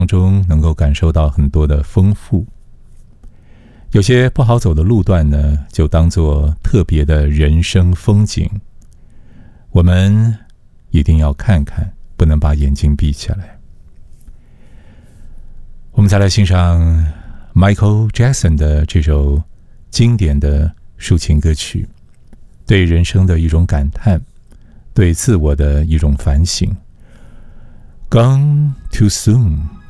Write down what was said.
当中能够感受到很多的丰富。有些不好走的路段呢，就当作特别的人生风景，我们一定要看看，不能把眼睛闭起来。我们再来欣赏 Michael Jackson 的这首经典的抒情歌曲，对人生的一种感叹，对自我的一种反省。Gone too soon。